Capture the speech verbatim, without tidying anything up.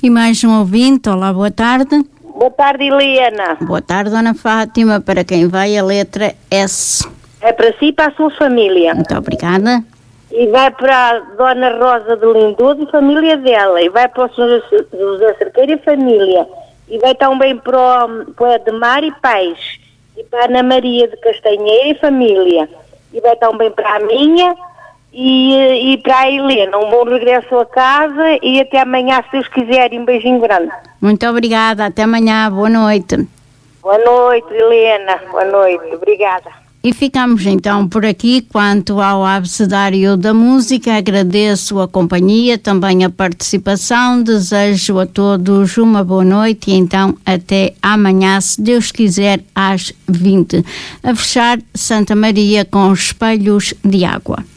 E mais um ouvinte. Olá, boa tarde. Boa tarde, Helena. Boa tarde, Dona Fátima. Para quem vai a letra S. É para si e para a sua família. Muito obrigada. E vai para a Dona Rosa de Lindoso e família dela. E vai para o senhor José Cerqueira e família. E vai também para o, para o Edmar e Pais. E para a Ana Maria de Castanheira e família. E vai também para a minha e, e para a Helena. Um bom regresso a casa e até amanhã, se Deus quiser. Um beijinho grande. Muito obrigada. Até amanhã. Boa noite. Boa noite, Helena. Boa noite. Obrigada. E ficamos então por aqui quanto ao abecedário da música. Agradeço a companhia, também a participação, desejo a todos uma boa noite e então até amanhã, se Deus quiser, às vinte. A fechar, Santa Maria com espelhos de água.